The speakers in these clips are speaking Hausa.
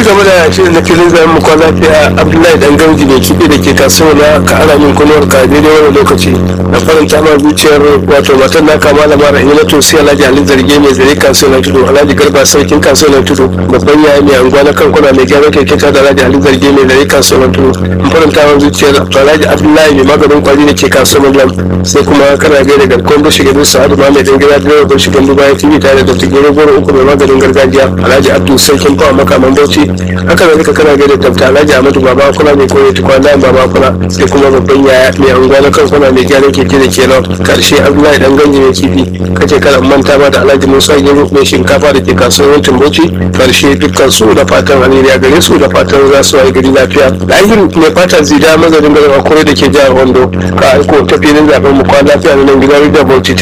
gaba da shirin na filin zayen mukwa lafiya Abdullahi dan gamji mai kiɗi da ke kasuwa na ka ara min kunuwar ka daidai wani lokaci na faranta ma zuciyar wato matan naka malama Rahilatu sai Alhaji Ali Zarge mai zare kasuwa na tudu, Alhaji Garba sarkin kasuwa na tudu, babban yaya mai anguwa na kankuna mai gyara keke da Alhaji Ali Zarge mai zare kasuwa na tudu. Na faranta ma zuciyar Alhaji Abdullahi mai maganin kwari da ke kasuwa na sai kuma kana gaida garkon bashi gadin Sa'adu ma mai dangara da bashi gandu bayan TV tare da Tigoro Goro uku mai maganin gargajiya, Alhaji Abdul sarkin fawa makaman Bauchi. Haka da nika kana gaida Dr. Alhaji Ahmadu Baba Kula mai koyi tukwana Baba Kula sai kuma babban yaya mai anguwa na kankuna mai gyara keke da ke nan karshe Abdullahi dan ganji mai kifi kace kada manta ba da Alhaji Musa Gero mai shinkafa da ke kasuwar Bauchi karshe dukkan su da fatan alheri gare su da fatan za su yi gari lafiya. Lahiru mai fata zida mazarin garin Akure da ke jihar Ondo ka aiko ta filin zaben mu kwana lafiya na nan gidan da Bauchi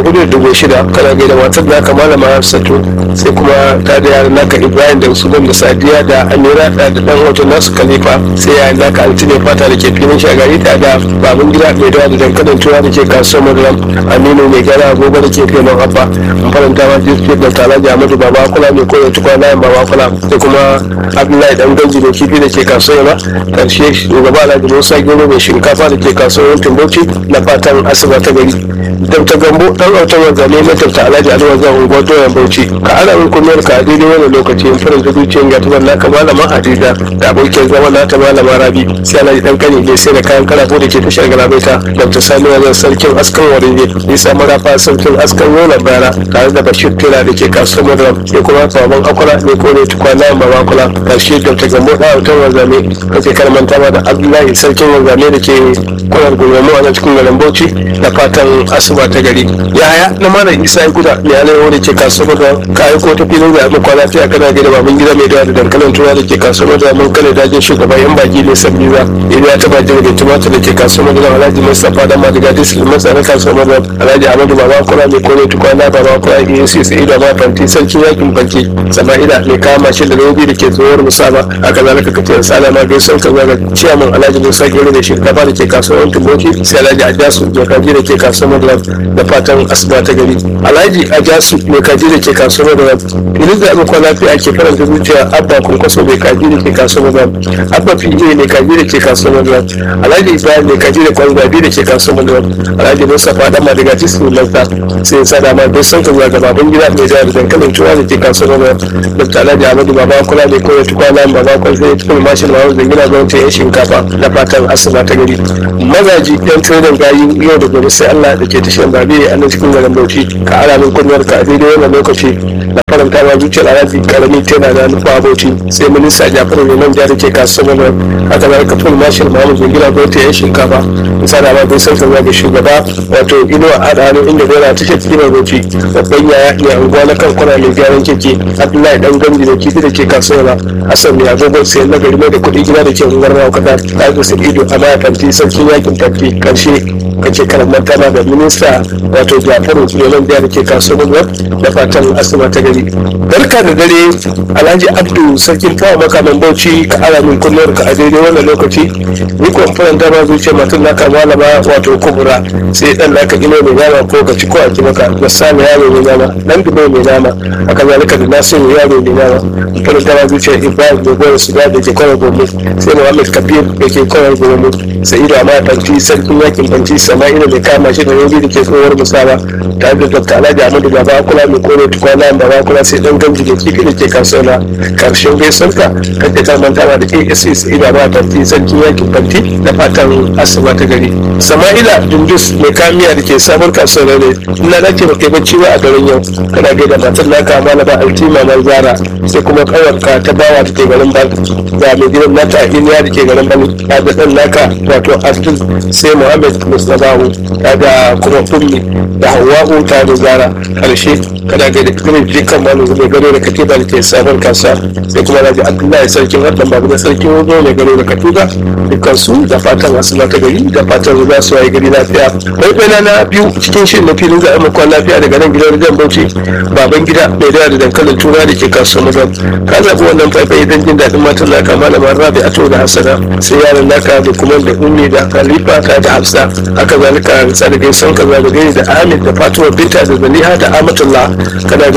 94.6 kana gaida matar da aka malama Hafsatu sai kuma ta da yaran naka Ibrahim da Usman da Sadiya da Amira da dan hoton nasu Khalifa sai yayin naka Altine fata da ke filin shagari ta da babun gida mai dawa da dankalin tura da ke kasuwar Maryam Aminu mai gyara agogo da ke filin Abba mun faranta ma jirgin da Alhaji Ahmadu Baba Kula mai koyar tukwana Baba Kula sai kuma Abdullahi dan ganji da kifi da ke kasuwar ma karshe shugaba Alhaji Musa Gero mai shinkafa da ke kasuwar Bauchi na fatan asuba ta gari. Dr. Gambo dan autar wanzane na Dr. Alhaji Alwa zan unguwar doyan Bauchi ka ana min kunniyar ka a daidai wannan lokaci in faranta zuciyar ga tuban naka malama Hadiza da abokin zama nata malama Rabi sai Alhaji dan kani ne sai da kayan karafo da ke tashar Galabaita Dr. Sani wajen sarkin askan Warije Isa Marafa sarkin askan Yola Bara tare da Bashir Tela da ke kasuwar Madram sai kuma baban Akula ne ko ne tukwana Baba Kula karshe Dr. Gambo dan autar wanzane kace kar manta da Abdullahi sarkin wanzane da ke kwanar gulmamu a cikin garin Bauchi da fatan asuba ta gari. Yaya na mana Isa ya guda ne alayyar da ke kasuwar da ka aiko ta filin da abin kwana ta kana gida babin gida mai dawa da dankalin tura da ke kasuwar da mun kane dajin shugaban yan baki ne sabbiza idan ta baje da tumatir da ke kasuwar da Alhaji Mustafa da Madiga Disliman sa na kasuwar da Alhaji Ahmadu Baba Kula mai kone tukwana Baba Kula EAC sai da ma fanti sarkin yakin fanti Sama'ila mai kama shi da robi da ke tsohuwar musaba haka zalika kace salama gaisuwar ka zaga ciyaman Alhaji Musa Gero da shinkafa da ke kasuwar Tumboki sai Alhaji Ajasu da kaji da ke kasuwar da fatan asuba ta gari. Alhaji Ajasu mai kaji da ke kasuwar da filin da abin lafiya ake faranta zuciya Abba Kunkaso mai kaji da ke kasuwar da Abba PA mai kaji da ke kasuwar da Alhaji Ibrahim mai kaji da kwanzabi da ke kasuwar da Alhaji Mustafa da Madiga Disliman sai sada ma bai san ka zuwa ga baban gida mai da dankalin tuwa da ke kasuwar da Dr. Alhaji Ahmadu Baba Kula mai koyar tukwana Baba Kula sai tukun mashin mawar da gina gwamnati ya shinkafa da fatan asuba ta gari. Mazaji yan tunan gayi yau da gobe sai Allah da ke tashar babe a nan cikin garin Bauchi ka ara min kunyar ka daidai wannan lokaci na faranta ma zuciyar Alhaji karami tana da nufa Bauchi sai minista Jafaru ne nan da ke kasuwar haka da kafin mashin Muhammad Zingila gwamnati ya shinkafa bisa da ma bai san ka ga shugaba wato Inuwa Adano inda dora tashar cikin Bauchi babban yaya ne anguwa na kankuna mai gyaran keke Abdullahi dan gamji da kifi da ke kasuwar Hassan ne agogon sai na gari mai da kuɗi gida da ke ungar Rawakata ta su ido a ma fanti sarkin yakin tafi karshe kace karamar tana da minista wato Jafaru Suleiman da ke kasuwar da fatan asuba ta gari. Barka da dare Alhaji Abdu sarkin fawa makaman Bauchi ka ara min kullum ka a daidai wannan lokaci ni ko faranta ma zuciya matan naka malama wato Kubura sai dan naka ino mai nama ko ka ci ko a ki maka da sami yaro mai nama dan dubo mai nama haka zalika da Nasiru yaro mai nama faranta ma zuciya Ibrahim mai goyo su da ke kawai gobe sai Muhammad Kabir da ke kawai gobe sai Ido amma fanti sarkin yakin fanti Sama'ila mai kama shi da yobi da ke tsohuwar musaba tare da Dr. Alhaji Ahmadu Baba Kula mai kore tukwana Baba Kula sai dan gamji da kifi da ke kasuwa karshen gaisuwarka kake ta mantawa da ASS Ido amma fanti sarkin yakin fanti da fatan asuba ta gari. Sama'ila Dundus mai kamiya da ke sabon kasuwa ne ina da ke baka bacci ba a garin yau kana gaida matan naka malama Altima na Zara sai kuma kawarka ta bawa da ke garin Bal da mai gidan nata Iliya da ke garin Bal da dan naka wato Abdul sai Muhammad Mustafahu da kuma Ummi da Hawwa'u ta da Zara karshe kana gaida irin jikan malu mai gado da katiba da ke sabon kasuwa sai kuma Alhaji Abdullahi sarkin Haddan Babu da sarkin Wogo mai gado da katiba dukkan su da fatan asuba ta gari da fatan za su yi gari lafiya. Bai na biyu cikin shirin na filin zaɓen makon lafiya daga nan gidan Rijan Bauchi baban gida mai dawa da dankalin tura da ke kasuwar Mazan ka zaɓi wannan faifai don jin daɗin matan naka malama Rabi Ato da Hassana sai yaran naka da kuma da Ummi da Khalifa ta da Hafsa haka zalika rantsa da gaisan ka zagaye da Amin da Fatima Binta da Zaliha da Amatullah kana ga da shehu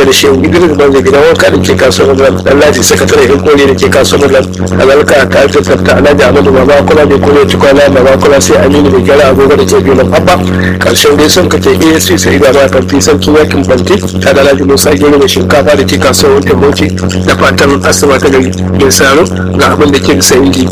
idris banza gidan wanka da ke kasuwar nan Alhaji sakatare hikori da ke kasuwar nan alalka ta tattata Alhaji Ahmadu Baba kula da kone tukwana Baba kula sai Aminu da gyara agogo da ke biyu na Abba karshen dai sun kace ASC sai da ba kan fi sarki yakin banti ta da Alhaji Musa Gero da shinkafa da ke kasuwar Tamoci da fatan asuba ta gari mai saro ga abin da ke bisa inji.